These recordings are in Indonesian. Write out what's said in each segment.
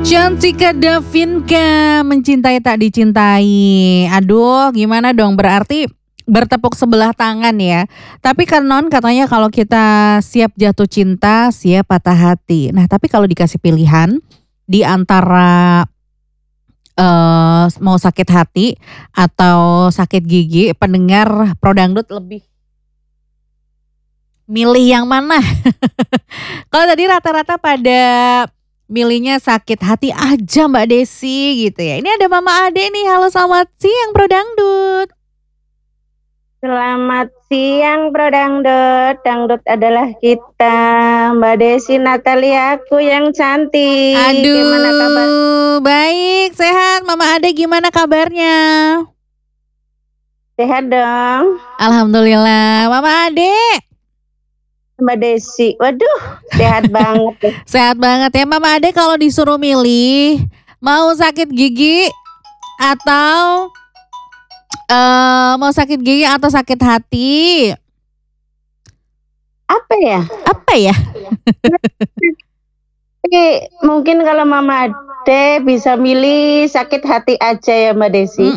Cantika Davinka, mencintai tak dicintai. Aduh, gimana dong? Berarti bertepuk sebelah tangan ya. Tapi kan non katanya kalau kita siap jatuh cinta, siap patah hati. Nah, tapi kalau dikasih pilihan di antara mau sakit hati atau sakit gigi, pendengar Pro Dangdut lebih milih yang mana? Kalau tadi rata-rata pada milihnya sakit hati aja Mbak Desi gitu ya. Ini ada Mama Ade nih. Halo, selamat siang Pro Dangdut. Selamat siang Bro Dangdut. Dangdut adalah kita. Mbak Desi Natalia, aku yang cantik. Aduh, gimana kabar? Baik, sehat. Mama Ade gimana kabarnya? Sehat dong. Alhamdulillah. Mama Ade. Mbak Desi, waduh sehat banget. Sehat banget ya Mama Ade. Kalau disuruh milih, mau sakit gigi atau mau sakit gigi atau sakit hati? Apa ya? Mungkin kalau Mama Ade bisa milih sakit hati aja ya Mbak Desi.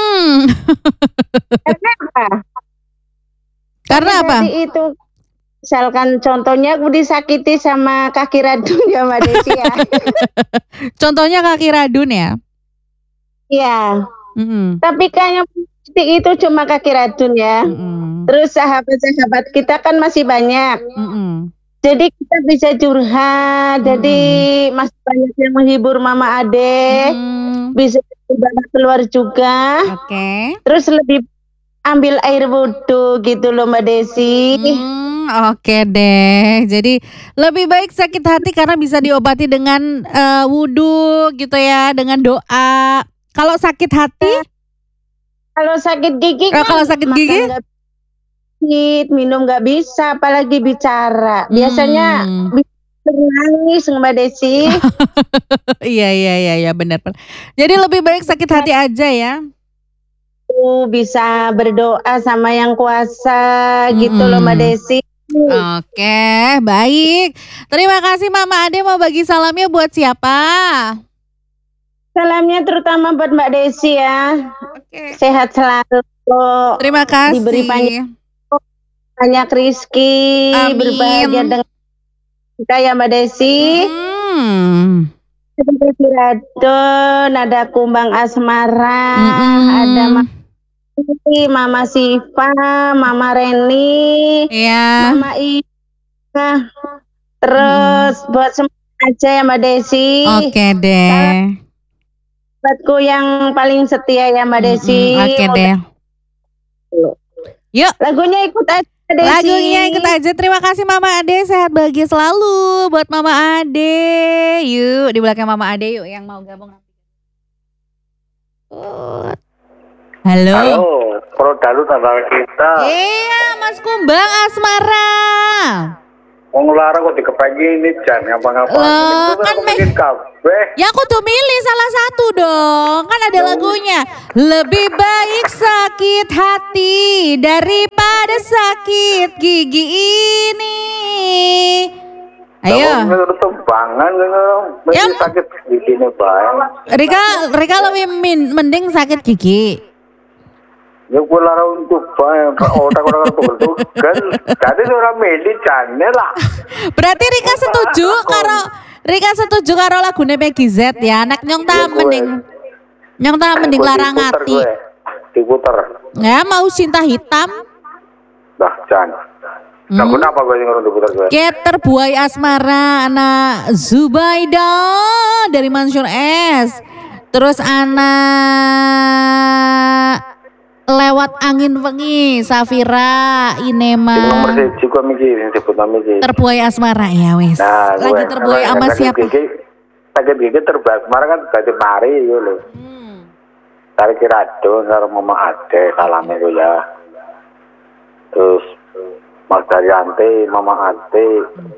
Karena apa? Karena apa? Itu misalkan contohnya aku disakiti sama kaki radun ya Mbak Desi ya. Contohnya kaki radun ya? Iya. Tapi kayaknya itu cuma kaki radun ya. Terus sahabat-sahabat kita kan masih banyak. Jadi kita bisa curhat. Jadi masih banyak yang menghibur Mama Ade. Bisa keluar juga. Terus lebih ambil air wudhu gitu loh Mbak Desi. Oke deh. Jadi lebih baik sakit hati karena bisa diobati dengan wudhu gitu ya, dengan doa. Kalau sakit hati? Kalau sakit gigi kan kalau sakit gigi? Minum nggak bisa, apalagi bicara. Biasanya bisa nangis Mbak Desi. Iya benar. Jadi lebih baik sakit hati aja ya. Bisa berdoa sama yang kuasa gitu loh Mbak Desi. Oke, baik. Terima kasih Mama Ade. Mau bagi salamnya buat siapa? Salamnya terutama buat Mbak Desi ya. Sehat selalu. Terima kasih. Diberi banyak rezeki. Berbahagia dengan kita ya Mbak Desi. Ada Radon, ada Kumbang Asmara, ada Mama Siva, Mama Reni, Mama Ika. Terus buat semua aja ya Mbak Desi. Oke deh. Buatku yang paling setia ya Mbak Desi. Oke deh. Yuk. Lagunya ikut aja Desi. Lagunya ikut aja. Terima kasih Mama Ade. Sehat bahagia selalu buat Mama Ade. Yuk di belakang Mama Ade yuk yang mau gabung. Halo. Pro Dangdut tanggal kita. Iya, Mas Kumbang Asmara. Wong lara kok dikepeki ini Jan ngapa-ngapain. Kan bikin kabeh. Ya aku tuh milih salah satu dong. Kan ada lagunya. Lebih baik sakit hati daripada sakit gigi ini. Ayo. Menurut tembangan sakit gigi ini baik. Rika lebih mending sakit gigi. Ya gue lara untuk otak-otak kan jadi orang milih Jannya lah. Berarti Rika setuju karo lagune Peggy Z ya. Anak nyong ta mending larang hati. Diputer. Ya mau cinta hitam. Dah Jan. Nah, kenapa gue yang diputer gue? Keter Buai Asmara, anak Zubaida dari Mansyur S. Terus anak Lewat Angin Wengi, Safira, Inema. Nomor juga mikir, sebut nama mikir. Terbuai Asmara ya wes. Nah, lagi terbuai sama siapa? Sakit gigi terbuai Asmara kan berarti mari yo lo. Tarik Radon karo Mama Ade salamnya gue ya. Terus Mas Daryanti, Mama Ade,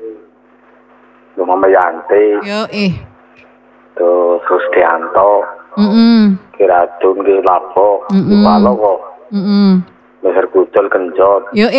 Mama Yanti. Yo Terus Rusdianto. Kiradun ki lapo, palo kok. Besar kucel kenjot. Yo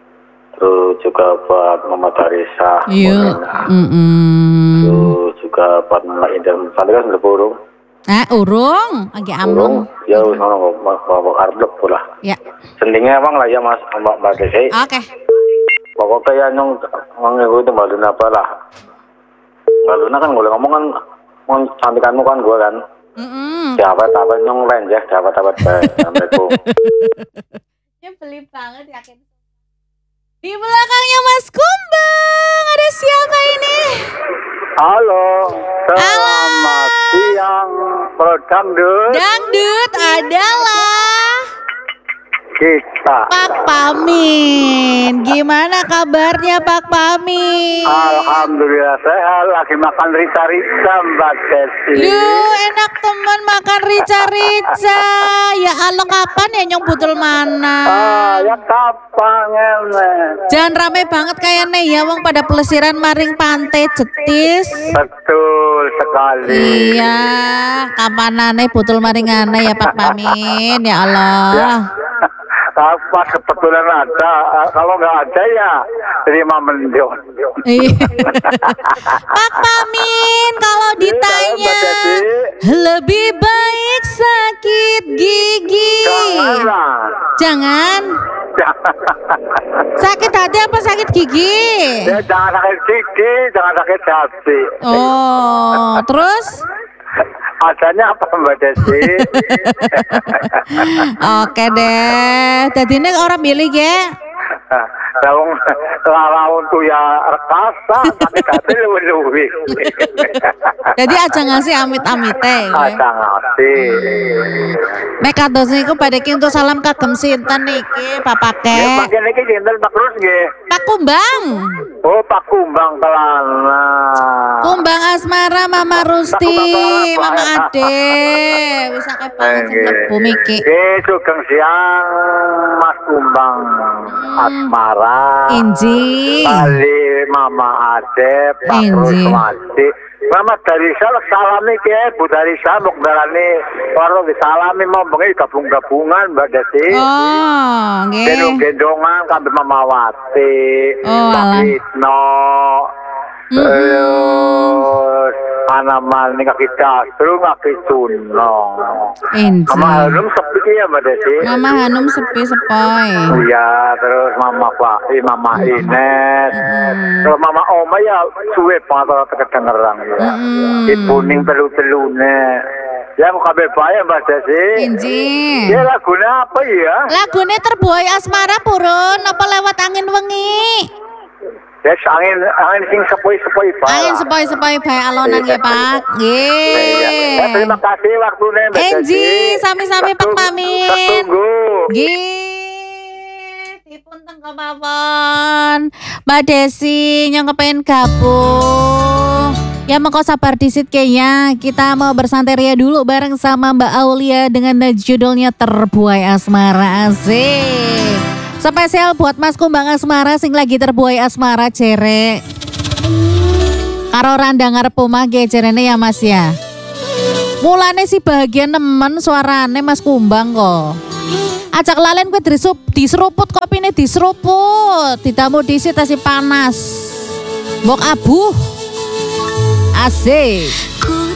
Terus juga buat Mama Darisa. Yo. Terus juga buat indah santri kan burung. Urung, lagi amung. Ya wis ngono kok arep pula. Ya. Sendingnya emang lah ya Mas Mbak Desi. Oke. Pokoknya ya nyong ngikutin Mbak Luna apa lah. Mbak Luna kan boleh ngomong kan cantikanmu kan gue kan. Dapat nyong lenjeh, dapat Assalamualaikum. Ya beli banget yakin. Di belakangnya Mas Kumbang ada siapa ini? Halo, selamat siang, Pro Dangdut. Dangdut adalah kita. Pak Pamin. Gimana kabarnya Pak Pamin? Alhamdulillah sehat, lagi makan rica-rica Mbak Desi. Duh, enak teman makan rica-rica. Ya Allah, kapan ya nyong butul mana? Ya kapan ngene. Jangan rame banget kayaknya ya wong pada pelesiran maring pantai Jetis. Betul sekali. Iya, kapanane butul maringane ya Pak Pamin. Ya Allah. Ya. Apa kebetulan ada, kalau nggak ada ya 5 menit. Pak Pamin, kalau ditanya lebih baik sakit gigi. Jangan. Sakit hati apa sakit gigi? Ya, jangan sakit gigi, jangan sakit hati. Oh, terus? Adanya apa Mbak Desi? Oke deh. Jadi ini orang milih ya. Lawan tuh ya rekasa, tapi hati luwih. Jadi aja ngasih amit-amite. Aja ngasih. Mekados niku badhe untuk salam kagem sinten niki Papake? Ya pakai niki sinten Pak Rus nggih. Pak Kumbang. Oh, Pak Kumbang kelana. Kumbang Asmara, Mama Rusti, Mama Ade. Wis akeh banget sing mlebu miki. Sugeng siang Mas Kumbang Asmara. Inji. Kali Mama Ade, Pak Rusmadi. Mama Darisa salami ke Bu Darisa mok darane karo disalami mau bengi gabung-gabungan Mbak Desi. Oh, nggih. Gendong-gendongan kambe Mama Wati. Oh, Pak Wisno. Anaman ning kaki Dasru ngaki Sunong. Inji. Mama Hanum sepi ya Mbak Desi. Mama Hanum sepi-sepi. Iya, terus Mama Fai, Mama Ines. Terus Mama Oma ya suwe banget kedengeran ya. Kuning telu-telune. Ya mau kabeh bae Mbak Desi. Inji. Ya lagune apa ya? Lagune Terbuai Asmara purun apa lewat angin wengi? Ya angin sing sepoi-sepoi bae. Angin sepoi-sepoi bae alonan ya Pak. Nggih. Ya, terima kasih waktunya Mbak Desi. Enji, sami-sami Pak Pamin. Tunggu. Nggih. Dipun teng kemawon. Mbak Desi nyong kepengen gabung. Ya mengko sabar disit kayaknya. Kita mau bersantai ria dulu bareng sama Mbak Aulia dengan judulnya Terbuai Asmara. Asik. Spesial buat Mas Kumbang Asmara sing lagi terbuai asmara cere. Karo randang ngarep omah ge cerene ya Mas ya. Mulane si bahagia nemen suarane Mas Kumbang kok. Ajak lalen kowe diseruput kopine diseruput. Ditamu disit tasih panas. Mbok abuh. Asik.